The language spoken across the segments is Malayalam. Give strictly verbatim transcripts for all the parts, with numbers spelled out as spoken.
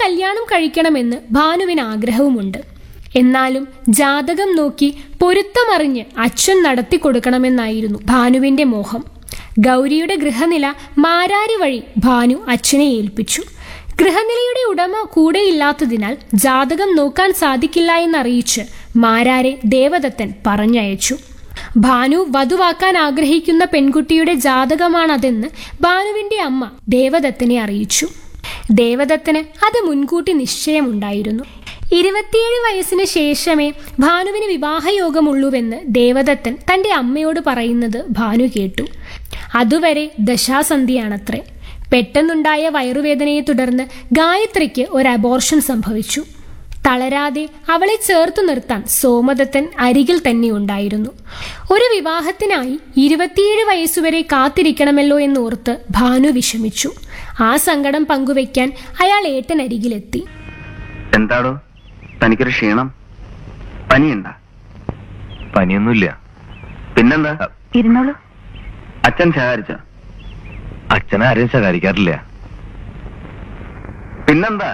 കല്യാണം കഴിക്കണമെന്ന് ഭാനുവിന് ആഗ്രഹവുമുണ്ട്. എന്നാലും ജാതകം നോക്കി പൊരുത്തമറിഞ്ഞ് അച്ഛൻ നടത്തി കൊടുക്കണമെന്നായിരുന്നു ഭാനുവിന്റെ മോഹം. ഗൗരിയുടെ ഗൃഹനില മാരാരി വഴി ഭാനു അച്ഛനെ ഏൽപ്പിച്ചു. ഗൃഹനിലയുടെ ഉടമ കൂടെയില്ലാത്തതിനാൽ ജാതകം നോക്കാൻ സാധിക്കില്ല എന്നറിയിച്ച് മാരാരെ ദേവദത്തൻ പറഞ്ഞയച്ചു. ഭാനു വധുവാക്കാൻ ആഗ്രഹിക്കുന്ന പെൺകുട്ടിയുടെ ജാതകമാണതെന്ന് ഭാനുവിന്റെ അമ്മ ദേവദത്തനെ അറിയിച്ചു. ദേവദത്തന് അത് മുൻകൂട്ടി നിശ്ചയമുണ്ടായിരുന്നു. ഇരുപത്തിയേഴ് വയസ്സിന് ശേഷമേ ഭാനുവിന് വിവാഹയോഗമുള്ളൂവെന്ന് ദേവദത്തൻ തന്റെ അമ്മയോട് പറയുന്നത് ഭാനു കേട്ടു. അതുവരെ ദശാസന്ധിയാണത്രേ. പെട്ടെന്നുണ്ടായ വയറുവേദനയെ തുടർന്ന് ഗായത്രിക്ക് ഒരു അബോർഷൻ സംഭവിച്ചു. തളരാതെ അവളെ ചേർത്തു നിർത്താൻ സോമദത്തൻ അരികിൽ തന്നെ ഉണ്ടായിരുന്നു. ഒരു വിവാഹത്തിനായി ഇരുപത്തിയേഴ് വയസ്സുവരെ കാത്തിരിക്കണമല്ലോ എന്നോർത്ത് ഭാനു വിഷമിച്ചു. ആ സങ്കടം പങ്കുവെക്കാൻ അയാൾ ഏട്ടനരികിലെത്തി. എന്താടോ തനിക്കൊരു ക്ഷീണം? പനിയുണ്ടാ? പനിയൊന്നുമില്ല. പിന്നെന്താ? ഇരുന്നോളൂ. അച്ഛൻ ശകാരിച്ച? അച്ഛനെ ആരെയും ശകാരിക്കാറില്ല. പിന്നെന്താ?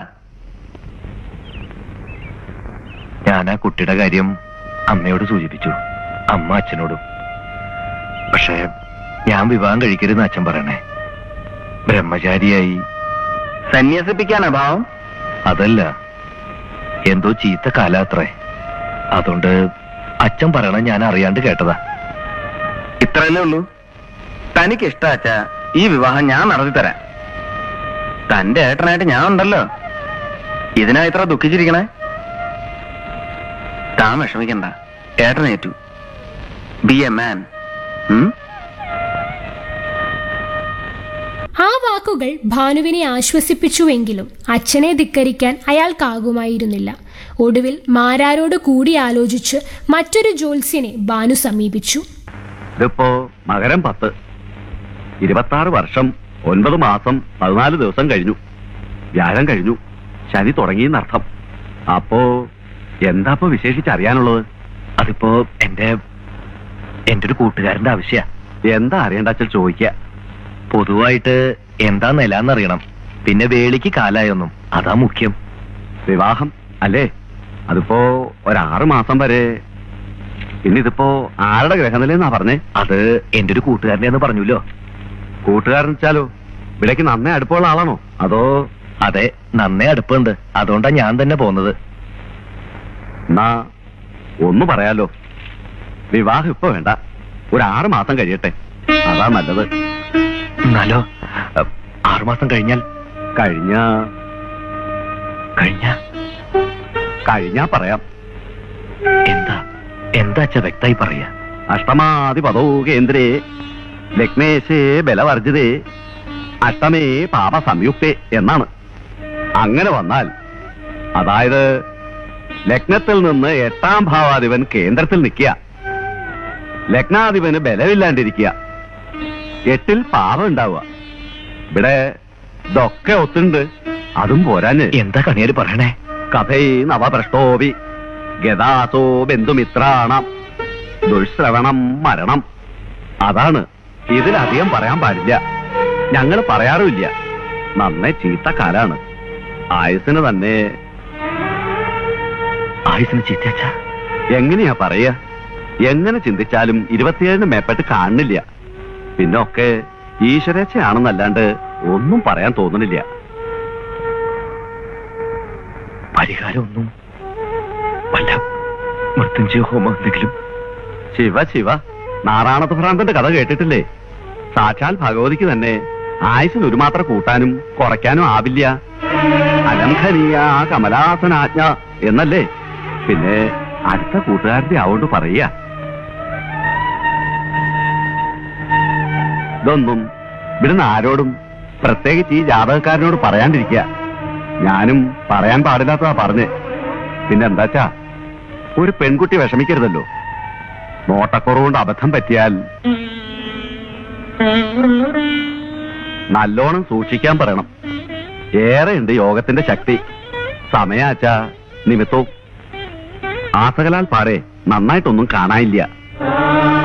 ഞാൻ ആ കുട്ടിയുടെ കാര്യം അമ്മയോട് സൂചിപ്പിച്ചു, അമ്മ അച്ഛനോടും. പക്ഷെ ഞാൻ വിവാഹം കഴിക്കരുതെന്ന് അച്ഛൻ പറയണേ. ബ്രഹ്മചാരിയായി സന്യസിപ്പിക്കാനാ ഭാവം? അതല്ല, എന്തോ ചീത്ത കാലാത്രേ. അതുകൊണ്ട് അച്ഛൻ പറയണ ഞാൻ അറിയാണ്ട് കേട്ടതാ. ഇത്രയല്ലേ ഉള്ളൂ? തനിക്ക് ഇഷ്ടാച്ച ഈ വിവാഹം ഞാൻ നടത്തി തരാം. തന്റെ ഏട്ടനായിട്ട് ഞാൻ ഉണ്ടല്ലോ. ഇതിനാ ഇത്ര ദുഃഖിച്ചിരിക്കണേ? താൻ വിഷമിക്കണ്ട, ഏട്ടനേറ്റു. B a man. ആ വാക്കുകൾ ഭാനുവിനെ ആശ്വസിപ്പിച്ചുവെങ്കിലും അച്ഛനെ ധിക്കരിക്കാൻ അയാൾക്കാകുമായിരുന്നില്ല. ഒടുവിൽ മാരാരോട് കൂടി ആലോചിച്ച് മറ്റൊരു ജ്യോത്സ്യനെ ഭാനു സമീപിച്ചു. ഇതിപ്പോ മകരം പത്ത്, ഇരുപത്തി ആറ് വർഷം ഒൻപത് മാസം പതിനാല് ദിവസം കഴിഞ്ഞു. വ്യാഴം കഴിഞ്ഞു, ശനി തുടങ്ങിയെന്നർത്ഥം. അപ്പോ എന്താപ്പോ വിശേഷിച്ചറിയാനുള്ളത്? അതിപ്പോ എന്റെ എന്റെ ഒരു കൂട്ടുകാരന്റെ ആവശ്യ. എന്താ അറിയണ്ടാച്ചാൽ ചോദിക്ക. പൊതുവായിട്ട് എന്താ നിലാന്നറിയണം, പിന്നെ വേളിക്ക് കാലായൊന്നും, അതാ മുഖ്യം. വിവാഹം അല്ലേ? അതിപ്പോ ഒരാറ് മാസം വരെ. പിന്നെ ഇതിപ്പോ ആരുടെ ഗ്രഹനിലെന്നാ പറഞ്ഞേ? അത് എന്റെ ഒരു കൂട്ടുകാരനെ എന്ന് പറഞ്ഞല്ലോ. കൂട്ടുകാരൻ വെച്ചാലോ ഇവിടേക്ക് നന്നേ അടുപ്പമുള്ള ആളാണോ? അതോ? അതെ, നന്നേ അടുപ്പുണ്ട്. അതുകൊണ്ടാ ഞാൻ തന്നെ പോന്നത്. എന്നാ ഒന്ന് പറയാലോ, വിവാഹം ഇപ്പൊ വേണ്ട, ഒരു ആറ് മാസം കഴിയട്ടെ, അതാ നല്ലത്. എന്നാലോ ആറുമാസം കഴിഞ്ഞാൽ? കഴിഞ്ഞ കഴിഞ്ഞ കഴിഞ്ഞാ പറയാം. എന്താ എന്താ അച്ഛ വ്യക്തമായി പറയാ? അഷ്ടമാതി പദോ കേന്ദ്രേ ലഗ്നേശേ ബലവർജിതേ അഷ്ടമേ പാപ സംയുക്തേ എന്നാണ്. അങ്ങനെ വന്നാൽ അതായത് ലഗ്നത്തിൽ നിന്ന് എട്ടാം ഭാവാധിപൻ കേന്ദ്രത്തിൽ നിൽക്കുക, ലഗ്നാധിപന് ബലമില്ലാണ്ടിരിക്കുക, എട്ടിൽ പാപം ഉണ്ടാവുക. ഇവിടെ ഇതൊക്കെ ഒത്തുണ്ട്. അതും പോരാന് എന്താ കണിയാര് പറയണേ? കഥൈ നവഭ്രഷ്ടോപി ഗതാസോ ബന്ധുമിത്രാണം ദുഷ്ശ്രവണം മരണം. അതാണ്, ഇതിലധികം പറയാൻ പാടില്ല. ഞങ്ങൾ പറയാറുമില്ല. നന്നേ ചീത്ത കാലാണ്. ആയുസിന് തന്നെ. ആയുസിന് ചീത്തച്ച എങ്ങനെയാ പറയാ? എങ്ങനെ ചിന്തിച്ചാലും ഇരുപത്തിയേഴിന് മേപ്പെട്ട് കാണുന്നില്ല. പിന്നൊക്കെ ഈശ്വരേച്ഛയാണെന്നല്ലാണ്ട് ഒന്നും പറയാൻ തോന്നുന്നില്ല. പരിഹാരമൊന്നും വല്ല മൃത്യുഞ്ജയ ഹോമം എന്തെങ്കിലും? ശിവ ശിവ, നാരായണ ഭ്രാന്തന്റെ കഥ കേട്ടിട്ടില്ലേ? സാക്ഷാൽ ഭഗവതിക്ക് തന്നെ ആയുസിന് ഒരു മാത്രം കൂട്ടാനും കുറയ്ക്കാനും ആവില്ല. അലംഘനീയ കമലാസനാജ്ഞ എന്നല്ലേ? പിന്നെ അടുത്ത കൂട്ടുകാരുടെ ആവോണ്ട് പറയുക. ഇതൊന്നും ഇവിടുന്ന് ആരോടും, പ്രത്യേകിച്ച് ഈ ജാതകക്കാരനോട് പറയാണ്ടിരിക്കുക. ഞാനും പറയാൻ പാടില്ലാത്തതാ പറഞ്ഞ്. പിന്നെ എന്താച്ചാ, ഒരു പെൺകുട്ടി വിഷമിക്കരുതല്ലോ. നോട്ടക്കുറവുകൊണ്ട് അബദ്ധം പറ്റിയാൽ നല്ലോണം സൂക്ഷിക്കാൻ പറയണം. ഏറെ ഉണ്ട് യോഗത്തിന്റെ ശക്തി. സമയാച്ചാ നിമിത്തവും ആസകലാൽ പാടെ നന്നായിട്ടൊന്നും കാണാനില്ല.